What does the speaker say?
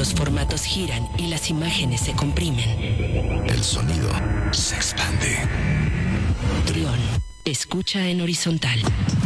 Los formatos giran y las imágenes se comprimen. El sonido se expande. Trión, escucha en horizontal.